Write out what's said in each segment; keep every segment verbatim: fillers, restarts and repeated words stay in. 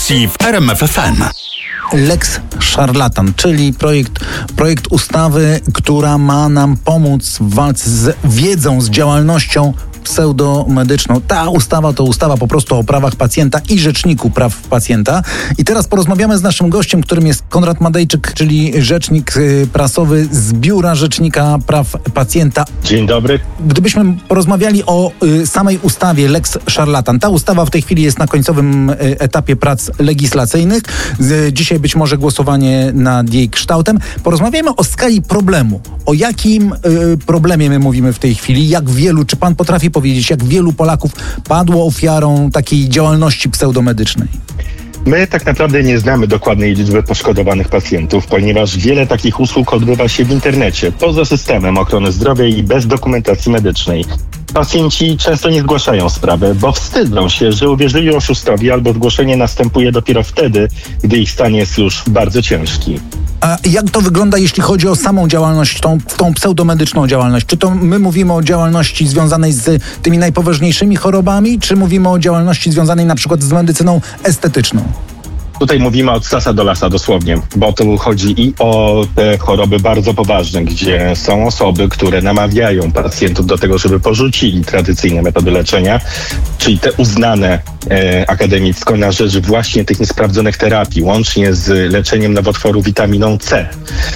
audycji w R M F F M. Lex Szarlatan, czyli projekt, projekt ustawy, która ma nam pomóc w walce z wiedzą, z działalnością pseudomedyczną. Ta ustawa to ustawa po prostu o prawach pacjenta i rzeczniku praw pacjenta. I teraz porozmawiamy z naszym gościem, którym jest Konrad Madejczyk, czyli rzecznik prasowy z Biura Rzecznika Praw Pacjenta. Dzień dobry. Gdybyśmy porozmawiali o y, samej ustawie Lex Szarlatan. Ta ustawa w tej chwili jest na końcowym y, etapie prac legislacyjnych. Z, dzisiaj być może głosowanie nad jej kształtem. Porozmawiamy o skali problemu. O jakim y, problemie my mówimy w tej chwili? Jak wielu, czy pan potrafi powiedzieć, jak wielu Polaków padło ofiarą takiej działalności pseudomedycznej? My tak naprawdę nie znamy dokładnej liczby poszkodowanych pacjentów, ponieważ wiele takich usług odbywa się w internecie, poza systemem ochrony zdrowia i bez dokumentacji medycznej. Pacjenci często nie zgłaszają sprawy, bo wstydzą się, że uwierzyli oszustowi, albo zgłoszenie następuje dopiero wtedy, gdy ich stan jest już bardzo ciężki. A jak to wygląda, jeśli chodzi o samą działalność, tą, tą pseudomedyczną działalność? Czy to my mówimy o działalności związanej z tymi najpoważniejszymi chorobami, czy mówimy o działalności związanej na przykład z medycyną estetyczną? Tutaj mówimy od sasa do lasa dosłownie, bo tu chodzi i o te choroby bardzo poważne, gdzie są osoby, które namawiają pacjentów do tego, żeby porzucili tradycyjne metody leczenia, czyli te uznane e, akademicko na rzecz właśnie tych niesprawdzonych terapii, łącznie z leczeniem nowotworu witaminą C. E,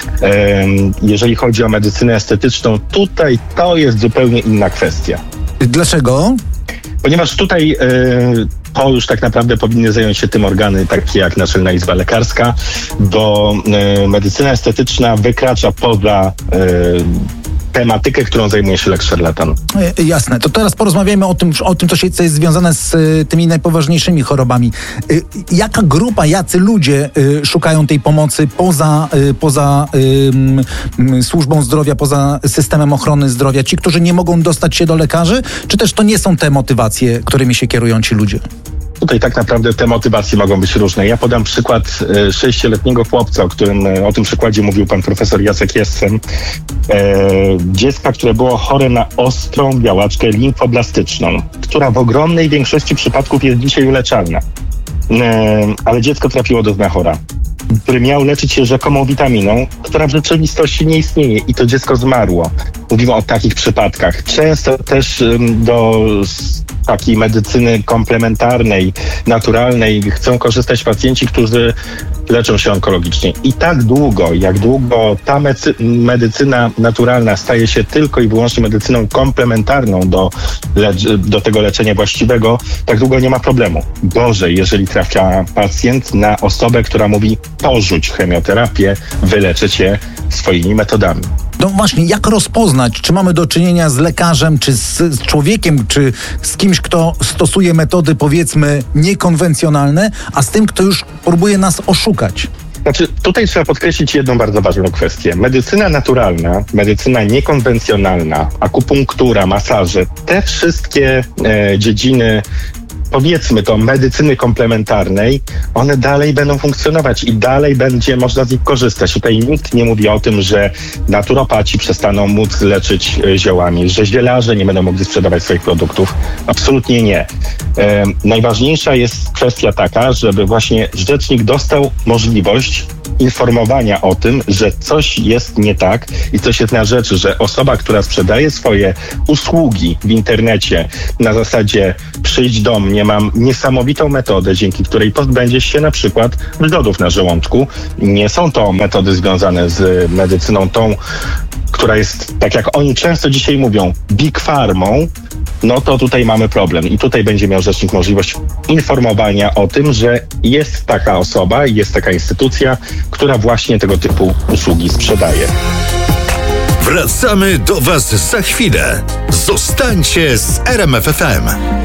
jeżeli chodzi o medycynę estetyczną, tutaj to jest zupełnie inna kwestia. Dlaczego? Ponieważ tutaj e, to już tak naprawdę powinny zająć się tym organy takie jak Naczelna Izba Lekarska, bo e, medycyna estetyczna wykracza poza e, tematykę, którą zajmuje się Lex Szarlatan. E, jasne. To teraz porozmawiajmy o tym, o tym co, się, co jest związane z e, tymi najpoważniejszymi chorobami. E, jaka grupa, jacy ludzie e, szukają tej pomocy poza, e, poza e, służbą zdrowia, poza systemem ochrony zdrowia? Ci, którzy nie mogą dostać się do lekarzy? Czy też to nie są te motywacje, którymi się kierują ci ludzie? Tutaj tak naprawdę te motywacje mogą być różne. Ja podam przykład e, sześcioletniego chłopca, o którym e, o tym przykładzie mówił pan profesor Jacek Jessen. E, dziecka, które było chore na ostrą białaczkę limfoblastyczną, która w ogromnej większości przypadków jest dzisiaj uleczalna. E, ale dziecko trafiło do znachora, który miał leczyć się rzekomą witaminą, która w rzeczywistości nie istnieje i to dziecko zmarło. Mówimy o takich przypadkach. Często też um, do takiej medycyny komplementarnej, naturalnej chcą korzystać pacjenci, którzy leczą się onkologicznie. I tak długo, jak długo ta mecy- medycyna naturalna staje się tylko i wyłącznie medycyną komplementarną do, le- do tego leczenia właściwego, tak długo nie ma problemu. Gorzej, jeżeli trafia pacjent na osobę, która mówi: porzuć chemioterapię, wyleczę cię swoimi metodami. No właśnie, jak rozpoznać, czy mamy do czynienia z lekarzem, czy z, z człowiekiem, czy z kimś, kto stosuje metody, powiedzmy, niekonwencjonalne, a z tym, kto już próbuje nas oszukać? Znaczy, tutaj trzeba podkreślić jedną bardzo ważną kwestię. Medycyna naturalna, medycyna niekonwencjonalna, akupunktura, masaże, te wszystkie e, dziedziny, powiedzmy to, medycyny komplementarnej, one dalej będą funkcjonować i dalej będzie można z nich korzystać. Tutaj nikt nie mówi o tym, że naturopaci przestaną móc leczyć ziołami, że zielarze nie będą mogli sprzedawać swoich produktów. Absolutnie nie. E, najważniejsza jest kwestia taka, żeby właśnie rzecznik dostał możliwość informowania o tym, że coś jest nie tak i coś jest na rzeczy, że osoba, która sprzedaje swoje usługi w internecie na zasadzie przyjdź do mnie, mam niesamowitą metodę, dzięki której pozbędziesz się na przykład wrzodów na żołądku. Nie są to metody związane z medycyną tą, która jest, tak jak oni często dzisiaj mówią, big pharmą, no to tutaj mamy problem i tutaj będzie miał rzecznik możliwość informowania o tym, że jest taka osoba, jest taka instytucja, która właśnie tego typu usługi sprzedaje. Wracamy do Was za chwilę. Zostańcie z R M F F M.